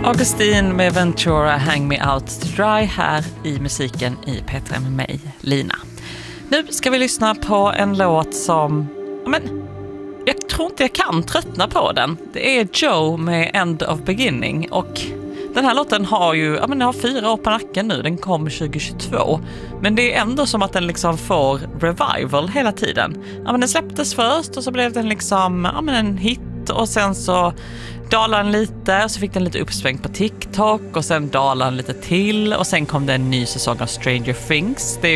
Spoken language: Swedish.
Augustin med Ventura, Hang Me Out to Dry här i musiken i P3 med mig, Lina. Nu ska vi lyssna på en låt som, jag tror inte jag kan tröttna på den. Det är Joe med End of Beginning, och den här låten har ju, den har 4 år på nacken nu, den kom 2022. Men det är ändå som att den liksom får revival hela tiden. Den släpptes först och så blev den liksom, en hit, och sen så dalade den lite och så fick den lite uppsväng på TikTok och sen dalade den lite till och sen kom det en ny säsong av Stranger Things. Det är